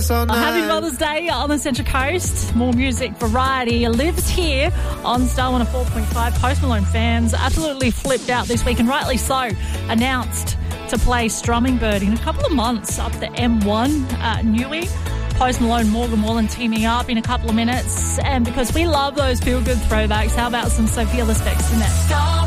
us all night. Happy Mother's Day on the Central Coast. More music variety lives here on Star 104.5. Post Malone fans absolutely flipped out this week, and rightly so. Announced to play Strumming Bird in a couple of months up the M1 newly. Post Malone, Morgan Wallen teaming up in a couple of minutes. And because we love those feel-good throwbacks, how about some Sophia Lisbeck's in that? Star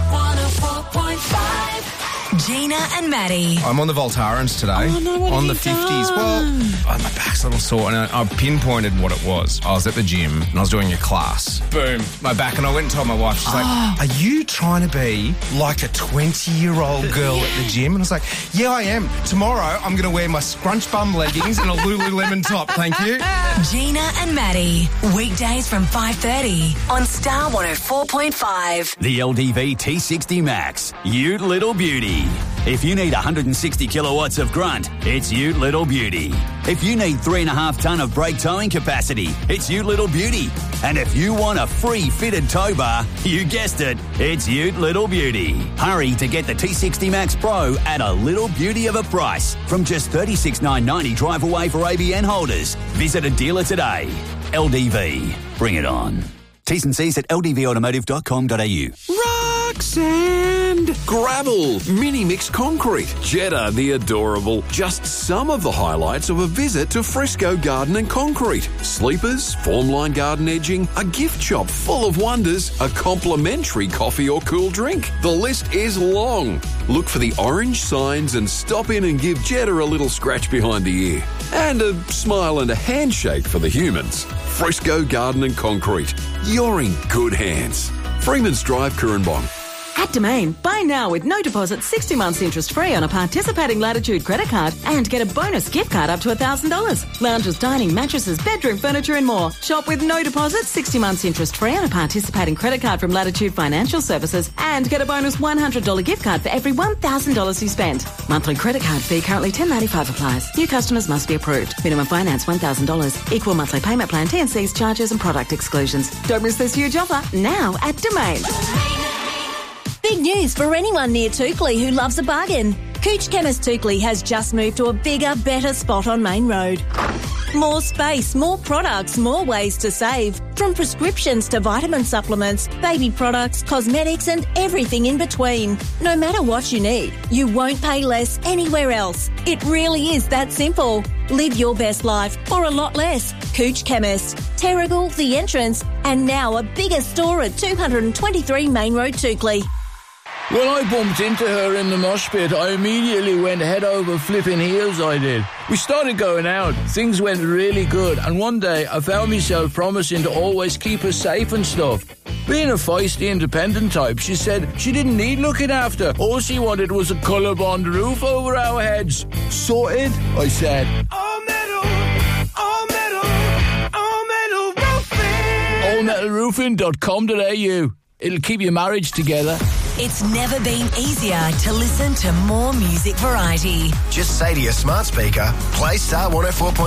104.5. Gina and Maddie. I'm on the Voltarens today. Oh, no, what on have the you 50s. done? Well, my back's a little sore, and I pinpointed what it was. I was at the gym, and I was doing a class. Boom, my back, and I went and told my wife, she's like, are you trying to be like a 20-year-old girl at the gym? And I was like, yeah, I am. Tomorrow, I'm going to wear my scrunch bum leggings and a Lululemon top, thank you. Gina and Maddie. Weekdays from 5:30 on Star 104.5. The LDV T60 Max, Ute Little Beauty. If you need 160 kilowatts of grunt, it's Ute Little Beauty. If you need 3.5 tonne of brake towing capacity, it's Ute Little Beauty. And if you want a free fitted tow bar, you guessed it, it's Ute Little Beauty. Hurry to get the T60 Max Pro at a little beauty of a price from just $36,990 drive away for ABN holders. Visit a dealer today. LDV. Bring it on. T's and C's at ldvautomotive.com.au. Rock, sand, gravel, mini mix concrete, Jetta the adorable. Just some of the highlights of a visit to Frisco Garden and Concrete. Sleepers, formline garden edging, a gift shop full of wonders, a complimentary coffee or cool drink. The list is long. Look for the orange signs and stop in and give Jetta a little scratch behind the ear. And a smile and a handshake for the humans. Frisco Garden and Concrete. You're in good hands. Freeman's Drive, Currumbong. At Domain, buy now with no deposit, 60 months interest-free on a participating Latitude credit card and get a bonus gift card up to $1,000. Lounges, dining, mattresses, bedroom furniture and more. Shop with no deposit, 60 months interest-free on a participating credit card from Latitude Financial Services and get a bonus $100 gift card for every $1,000 you spend. Monthly credit card fee currently $10.95 applies. New customers must be approved. Minimum finance $1,000. Equal monthly payment plan, T&Cs, charges and product exclusions. Don't miss this huge offer now at Domain. Big news for anyone near Toukley who loves a bargain. Cooch Chemist Toukley has just moved to a bigger, better spot on Main Road. More space, more products, more ways to save. From prescriptions to vitamin supplements, baby products, cosmetics and everything in between. No matter what you need, you won't pay less anywhere else. It really is that simple. Live your best life for a lot less. Cooch Chemist, Terrigal, The Entrance, and now a bigger store at 223 Main Road, Toukley. When I bumped into her in the mosh pit, I immediately went head over flipping heels, I did. We started going out, things went really good, and one day I found myself promising to always keep her safe and stuff. Being a feisty, independent type, she said she didn't need looking after. All she wanted was a colour-bond roof over our heads. Sorted, I said. All metal, all metal, all metal roofing. allmetalroofing.com.au. It'll keep your marriage together. It's never been easier to listen to more music variety. Just say to your smart speaker, play Star 104.5.